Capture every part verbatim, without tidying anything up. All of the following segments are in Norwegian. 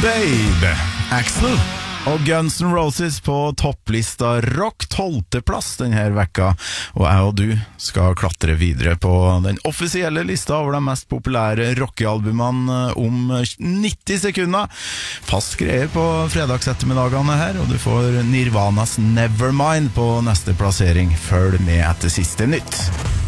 Babe, Axel og Guns N' Roses på topplista rock tolvteplass denne vekka, og jeg og du skal klatre videre på den offisielle lista over de mest populære rockealbumene om nitti sekunder. Fast greie på fredagsettermiddagene her, og du får Nirvanas Nevermind på neste plassering. Følg med etter siste nytt.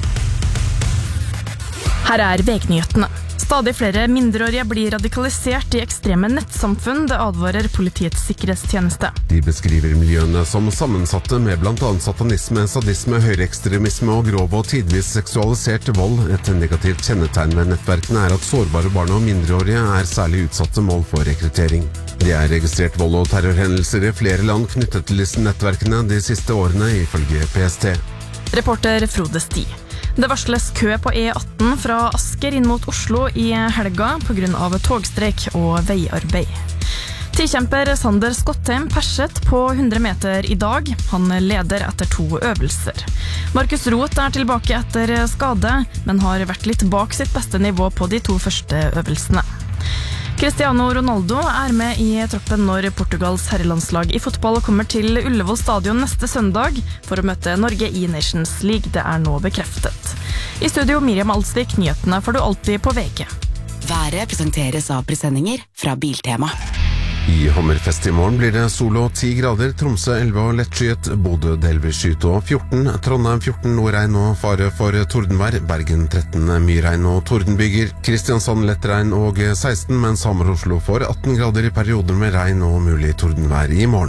Her er veknyhetene. Stadig flere mindreårige blir radikalisert i ekstreme nettsamfunn, det advarer Politiets sikkerhetstjeneste. De beskriver miljøene som sammensatte med blant annet satanisme, sadisme, høyreekstremisme og grov og tidvis seksualisert vold. Et negativt kjennetegn ved nettverkene er at sårbare barn og mindreårige er særlig utsatte mål for rekruttering. Det er registrert vold og terrorhendelser i flere land knyttet til disse nettverkene de siste årene, ifølge P S T. Reporter Frode Sti. Det varsles kø på E atten fra Asker inn mot Oslo i helga på grunn av togstreik og veiarbeid. Tikjemper Sander Skottheim perset på hundre meter i dag. Han leder etter to øvelser. Markus Roth er tilbake etter skade, men har vært litt bak sitt beste nivå på de to første øvelsene. Cristiano Ronaldo er med i troppen når Portugals herrelandslag i fotball kommer til Ullevål stadion neste søndag for å møte Norge i Nations League. Det er nå bekreftet. I studio Miriam Alsvik, nyhetene får du alltid på V G. Været presenteres av presendinger fra Biltema. I Hammerfest i morgen blir det sol og ti grader, Tromsø elleve og lettskyet, Bodø delvis skyet og fjorten, Trondheim fjorten, nordregn og fare for tordenvær, Bergen tretten, mye regn og tordenbyger, Kristiansand lett regn og seksten, mens Hamar og Oslo får atten grader i perioder med regn og mulig tordenvær i morgen.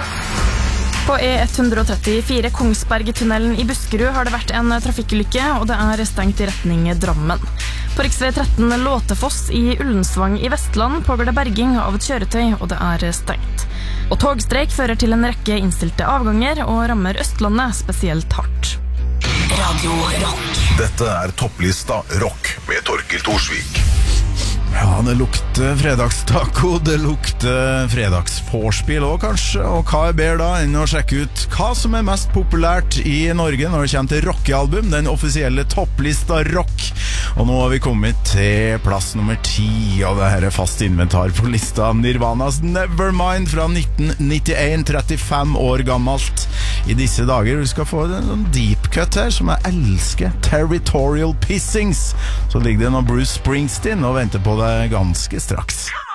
På E ett trettifire Kongsbergtunnelen i Buskerud har det vært en trafikkulykke, og det er stengt i retning Drammen. På riksvei tretten Låtefoss i Ullensvang i Vestland pågår det berging av et kjøretøy, og det er stengt. Og togstreik fører til en rekke innstilte avganger og rammer Østlandet spesielt hardt. Radio Rock. Dette er topplista rock med Torkel Thorsvik. Ja, det lukter fredagstaco, det lukter fredagsforspill også kanskje, og hva er bedre da enn å sjekke ut hva som er mest populært i Norge når det kommer til rockealbum, den offisielle topplista rock. Og nå har vi kommet til plass nummer ti, og det her er fast inventar på lista. Nirvanas Nevermind fra nitten nittien, trettifem år gammelt. I disse dager, vi skal få en deep cut her som jeg elsker, Territorial Pissings. Så ligger det noe Bruce Springsteen og venter på det ganske straks.